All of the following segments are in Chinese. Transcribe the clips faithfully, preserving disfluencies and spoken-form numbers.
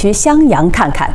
区襄阳看看。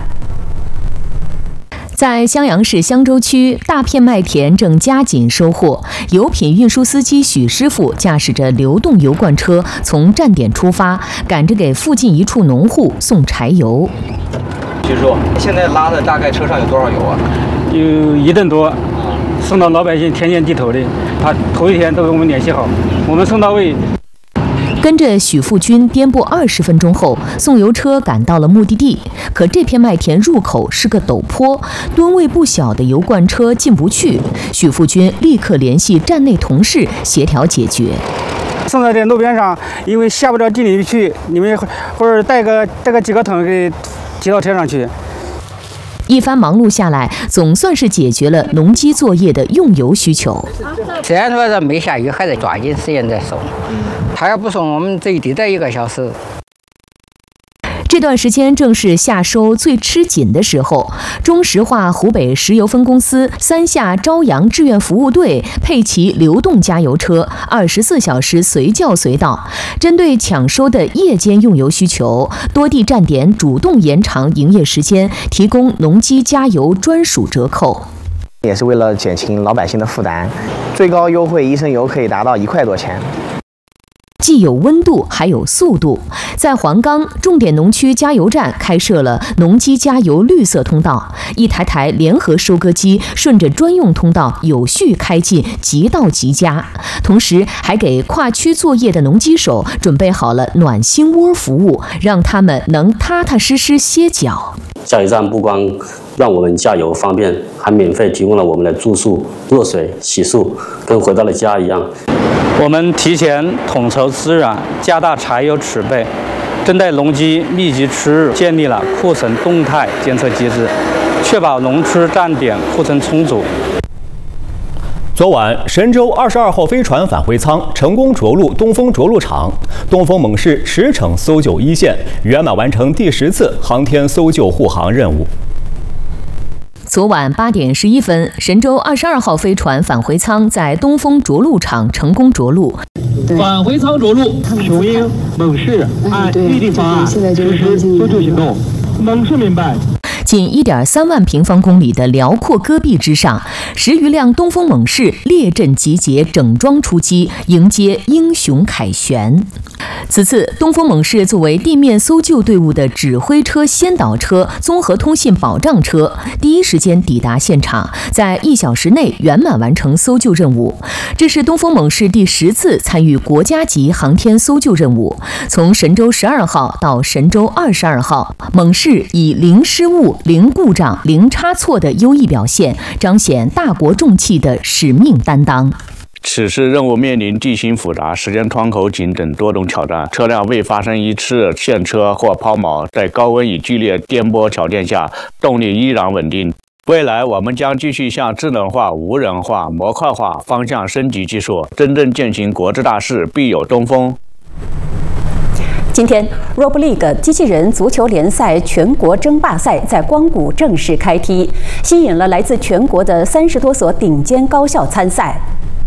在襄阳市襄州区，大片麦田正加紧收获。油品运输司机许师傅驾驶着流动油罐车从站点出发，赶着给附近一处农户送柴油。 许叔，现在拉的大概车上有多少油啊？ 有一吨多，送到老百姓田间地头的，他头一天都给我们联系好，我们送到位。 跟着许富军颠簸二十分钟后，送油车赶到了目的地。可这片麦田入口是个陡坡，吨位不小的油罐车进不去。许富军立刻联系站内同事协调解决。 送到这路边上，因为下不了地里去，你们或者带个带个几个桶给提到车上去。 一番忙碌下来，总算是解决了农机作业的用油需求。 虽然说是没下雨，还得抓紧时间再送。他要不送，我们最低得一个小时。 这段时间正是夏收最吃紧的时候，中石化湖北石油分公司三峡朝阳志愿服务队配齐流动加油车，二十四小时随叫随到。针对抢收的夜间用油需求，多地站点主动延长营业时间，提供农机加油专属折扣。 也是为了减轻老百姓的负担，最高优惠一升油可以达到一块多钱。 既有温度，还有速度。在黄冈，重点农区加油站开设了农机加油绿色通道，一台台联合收割机顺着专用通道有序开进，即到即加。同时，还给跨区作业的农机手准备好了暖心窝服务，让他们能踏踏实实歇脚。 加油站不光让我们加油方便，还免费提供了我们的住宿、热水、洗漱，跟回到了家一样。 我们提前统筹资源，加大柴油储备，针对农机密集区域建立了库存动态监测机制，确保农区站点库存充足。 昨晚，神舟二十二号飞船返回舱成功着陆东风着陆场，东风猛士驰骋搜救一线，圆满完成第十次航天搜救护航任务。 昨晚八点十一分，神舟二十二号飞船返回舱在东风着陆场成功着陆。 返回舱着陆，雄鹰、猛士按预定方案实施搜救行动。猛士明白。 近一点三万平方公里的辽阔戈壁之上，十余辆东风猛士列阵集结，整装出击，迎接英雄凯旋。此次，东风猛士作为地面搜救队伍的指挥车、先导车、综合通信保障车，第一时间抵达现场，在一小时内圆满完成搜救任务。这是东风猛士第十次参与国家级航天搜救任务。从神舟十二号到神舟二十二号，猛士以零失误、零故障、零差错的优异表现，彰显大国重器的使命担当。 此次任务面临地形复杂、时间窗口紧等多种挑战，车辆未发生一次陷车或抛锚，在高温与剧烈颠簸条件下，动力依然稳定。未来我们将继续向智能化、无人化、模块化方向升级技术，真正践行国之大事，必有东风。 今天 ，Rob League 机器人足球联赛全国争霸赛在光谷正式开踢，吸引了来自全国的三十多所顶尖高校参赛。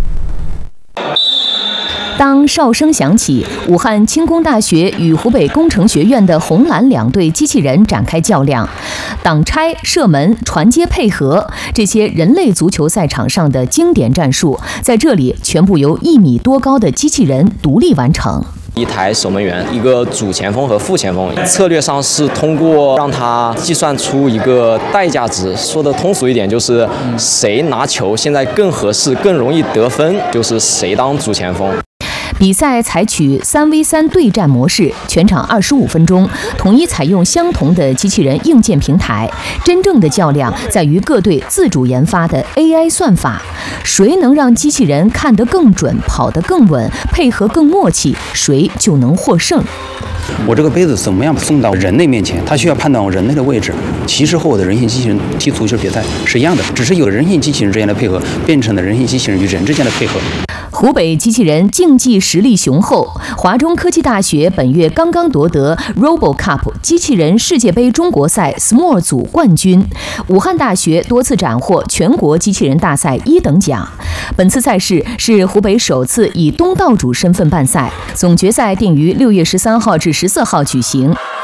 当哨声响起，武汉轻工大学与湖北工程学院的红蓝两队机器人展开较量，挡拆、射门、传接配合，这些人类足球赛场上的经典战术，在这里全部由一米多高的机器人独立完成。 一台守门员，一个主前锋和副前锋，策略上是通过让他计算出一个代价值，说的通俗一点就是谁拿球现在更合适、更容易得分，就是谁当主前锋。 比赛采取三 V 三对战模式，全场二十五分钟，统一采用相同的机器人硬件平台。真正的较量在于各队自主研发的 A I 算法，谁能让机器人看得更准、跑得更稳、配合更默契，谁就能获胜。 我这个杯子怎么样送到人类面前？它需要判断人类的位置。其实和我的人形机器人踢足球比赛是一样的，只是有人形机器人之间的配合，变成了人形机器人与人之间的配合。 湖北机器人竞技实力雄厚，华中科技大学本月刚刚夺得 RoboCup 机器人世界杯中国赛 Small 组冠军。武汉大学多次斩获全国机器人大赛一等奖。本次赛事是湖北首次以东道主身份办赛，总决赛定于六月十三号至十四号举行。